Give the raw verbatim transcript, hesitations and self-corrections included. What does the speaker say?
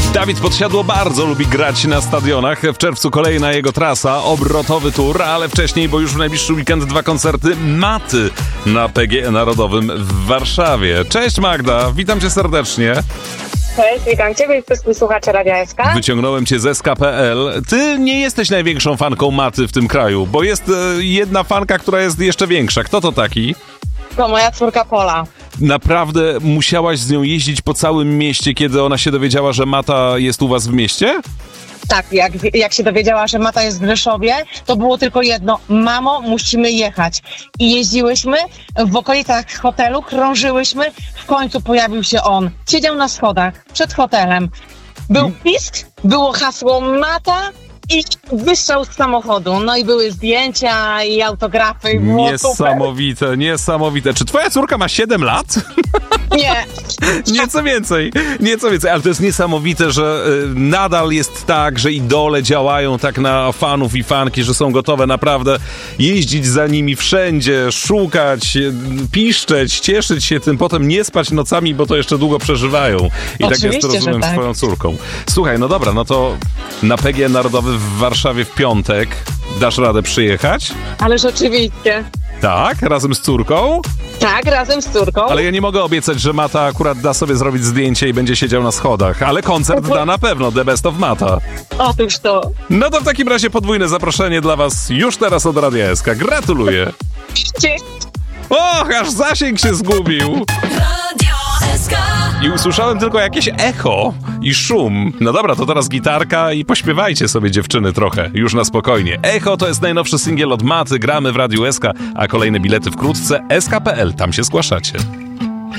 Dawid Podsiadło bardzo lubi grać na stadionach. W czerwcu kolejna jego trasa, obrotowy tour, ale wcześniej, bo już w najbliższy weekend dwa koncerty Maty na P G E Narodowym w Warszawie. Cześć Magda, witam cię serdecznie. Cześć, witam Ciebie i wszystkich słuchaczy Radia S K. Wyciągnąłem cię z S K kropka P L. Ty nie jesteś największą fanką Maty w tym kraju, bo jest e, jedna fanka, która jest jeszcze większa. Kto to taki? To moja córka Pola. Naprawdę musiałaś z nią jeździć po całym mieście, kiedy ona się dowiedziała, że Mata jest u was w mieście? Tak, jak, jak się dowiedziała, że Mata jest w Rzeszowie, to było tylko jedno. Mamo, musimy jechać. I jeździłyśmy w okolicach hotelu, krążyłyśmy. W końcu pojawił się on. Siedział na schodach przed hotelem. Był pisk, było hasło Mata i wystrzał z samochodu. No i były zdjęcia i autografy. I było Niesamowite, super. Niesamowite. Czy twoja córka ma siedem lat? Nie. Nieco więcej, nieco więcej, ale to jest niesamowite, że y, nadal jest tak, że idole działają tak na fanów i fanki, że są gotowe naprawdę jeździć za nimi wszędzie, szukać, y, piszczeć, cieszyć się tym, potem nie spać nocami, bo to jeszcze długo przeżywają. I Oczywiście, tak jest, rozumiem, tak. z twoją córką. Słuchaj, no dobra, no to na P G E Narodowy w Warszawie w piątek dasz radę przyjechać? Ale rzeczywiście. Tak, razem z córką? Tak, razem z córką. Ale ja nie mogę obiecać, że Mata akurat da sobie zrobić zdjęcie i będzie siedział na schodach, ale koncert da na pewno, The Best of Mata. Otóż to. No to w takim razie podwójne zaproszenie dla was już teraz od Radia S K. Gratuluję. Cześć. Och, aż zasięg się zgubił. I usłyszałem tylko jakieś echo i szum. No dobra, to teraz gitarka i pośpiewajcie sobie dziewczyny trochę, już na spokojnie. Echo to jest najnowszy singiel od Maty, gramy w Radiu S K, a kolejne bilety wkrótce S K kropka P L, tam się zgłaszacie.